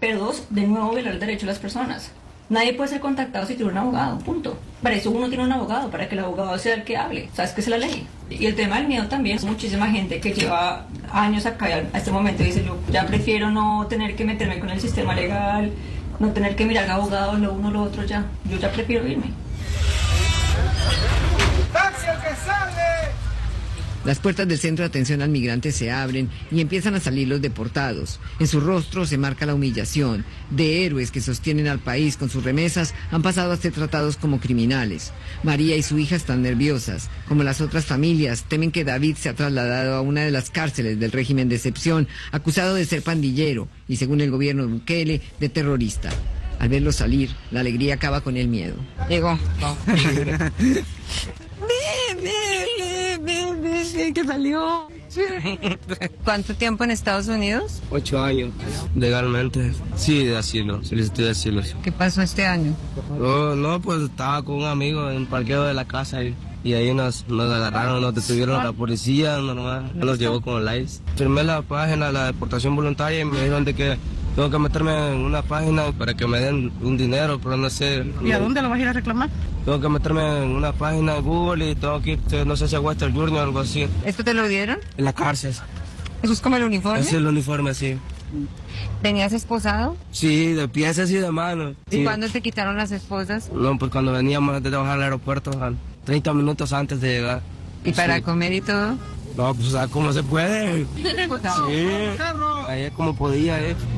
Pero dos, de nuevo violar el derecho de las personas. Nadie puede ser contactado si tiene un abogado, punto. Para eso uno tiene un abogado, para que el abogado sea el que hable. ¿Sabes qué es la ley? Y el tema del miedo también. Muchísima gente que lleva años acá y a este momento dice, yo ya prefiero no tener que meterme con el sistema legal, no tener que mirar a abogados, lo uno, lo otro, ya. Yo ya prefiero irme. ¡Taxi el que sale! Las puertas del centro de atención al migrante se abren y empiezan a salir los deportados. En su rostro se marca la humillación. De héroes que sostienen al país con sus remesas han pasado a ser tratados como criminales. María y su hija están nerviosas. Como las otras familias, temen que David sea trasladado a una de las cárceles del régimen de excepción, acusado de ser pandillero y, según el gobierno de Bukele, de terrorista. Al verlo salir, la alegría acaba con el miedo. Llegó. Que salió. ¿Cuánto tiempo en Estados Unidos? 8 años, legalmente. Sí, de asilo, solicitud de asilo. ¿Qué pasó este año? No, pues estaba con un amigo en un parqueo de la casa y ahí nos agarraron, nos detuvieron la policía, normal, nos llevó con el ICE. Firmé la página de la deportación voluntaria y me dijeron de que tengo que meterme en una página para que me den un dinero, pero no sé. ¿Y a dónde lo vas a ir a reclamar? Tengo que meterme en una página de Google y tengo que ir, no sé si a Western Union o algo así. ¿Esto te lo dieron? En la cárcel. ¿Eso es como el uniforme? Ese es el uniforme, sí. ¿Tenías esposado? Sí, de piezas y de manos. ¿Y Sí. cuándo te quitaron las esposas? No, pues cuando veníamos de trabajar al aeropuerto, 30 minutos antes de llegar. ¿Y para Sí. comer y todo? No, pues o sea, como se puede. Sí, ahí es como podía,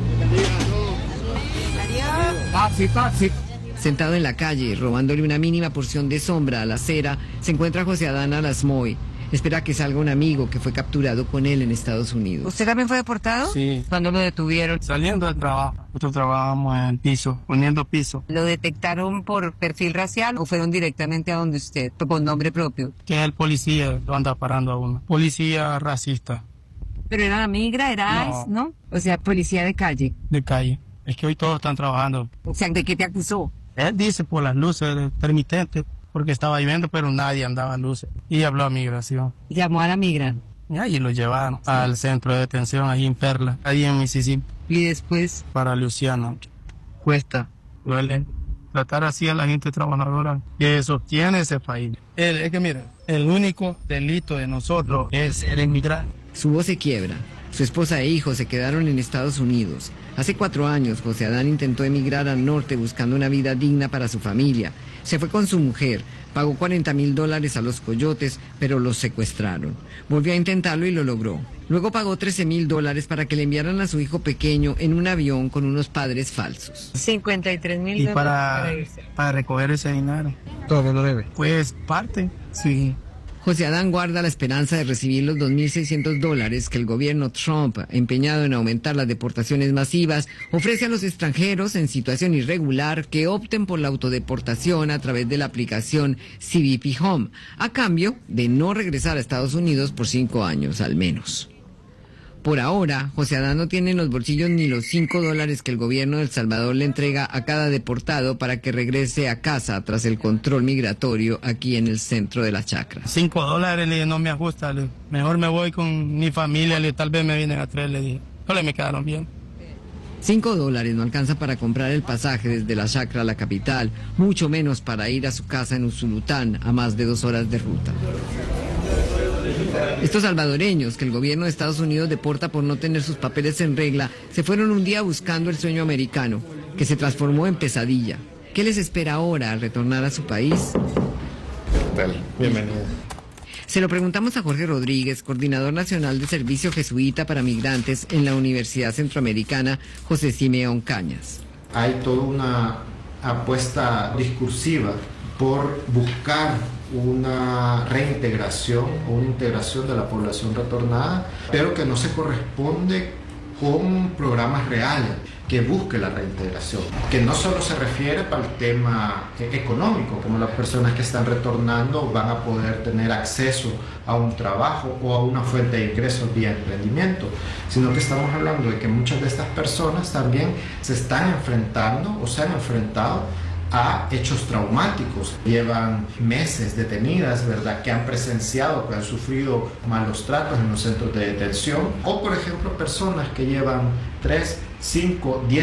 Taxi. Sentado en la calle, robándole una mínima porción de sombra a la acera, se encuentra José Adán Alasmoy. Espera que salga un amigo que fue capturado con él en Estados Unidos. ¿Usted también fue deportado? Sí. ¿Cuándo lo detuvieron? Saliendo del trabajo, nosotros trabajamos en piso, poniendo piso. ¿Lo detectaron por perfil racial o fueron directamente a donde usted, por nombre propio? Que es el policía, lo anda parando a uno. Policía racista, Pero era migra, era No. ICE, ¿no? O sea, policía de calle. de calle. Es que hoy todos están trabajando. O sea, ¿de qué te acusó? Él dice por las luces intermitentes, porque estaba lloviendo, pero nadie andaba en luces. Y habló a migración. Llamó a la migra. Y ahí lo llevaron al centro de detención, ahí en Perla, ahí en Mississippi, Y después, para Luciano. Cuesta, duele. Tratar así a la gente trabajadora que sostiene ese país. Es que mira, el único delito de nosotros es el emigrar. Su voz se quiebra. Su esposa e hijos se quedaron en Estados Unidos. Hace 4 años, José Adán intentó emigrar al norte buscando una vida digna para su familia. Se fue con su mujer, pagó $40,000 a los coyotes, pero los secuestraron. Volvió a intentarlo y lo logró. Luego pagó $13,000 para que le enviaran a su hijo pequeño en un avión con unos padres falsos. 53,000 Y dólares para recoger ese dinero. ¿Todo lo debe? Pues parte, sí. José Adán guarda la esperanza de recibir los $2,600 que el gobierno Trump, empeñado en aumentar las deportaciones masivas, ofrece a los extranjeros en situación irregular que opten por la autodeportación a través de la aplicación CBP Home, a cambio de no regresar a Estados Unidos por 5 años al menos. Por ahora, José Adán no tiene en los bolsillos ni los $5 que el gobierno de El Salvador le entrega a cada deportado para que regrese a casa tras el control migratorio aquí en el centro de la chacra. $5 le dije, no me ajusta, mejor me voy con mi familia, tal vez me vienen a traer, le dije. No me quedaron bien. $5 no alcanza para comprar el pasaje desde la chacra a la capital, mucho menos para ir a su casa en Usulután a más de 2 horas de ruta. Estos salvadoreños que el gobierno de Estados Unidos deporta por no tener sus papeles en regla, se fueron un día buscando el sueño americano, que se transformó en pesadilla. ¿Qué les espera ahora al retornar a su país? Bienvenido. Se lo preguntamos a Jorge Rodríguez, coordinador nacional de Servicio Jesuita para Migrantes en la Universidad Centroamericana José Simeón Cañas. Hay toda una apuesta discursiva por buscar una reintegración o una integración de la población retornada, pero que no se corresponde con programas reales que busque la reintegración, que no solo se refiere para el tema económico, como las personas que están retornando van a poder tener acceso a un trabajo o a una fuente de ingresos vía emprendimiento, sino que estamos hablando de que muchas de estas personas también se están enfrentando o se han enfrentado a hechos traumáticos. Llevan meses detenidas, ¿verdad?, que han presenciado, que han sufrido malos tratos en los centros de detención, o por ejemplo personas que llevan 3, 5, 10